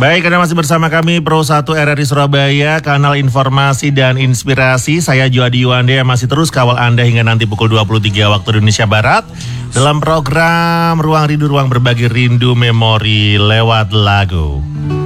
Baik, Anda masih bersama kami Pro 1 RRI Surabaya, kanal informasi dan inspirasi. Saya Joadi Yuwande yang masih terus kawal Anda hingga nanti pukul 23 waktu Indonesia Barat dalam program Ruang Rindu, Ruang Berbagi Rindu Memori lewat lagu.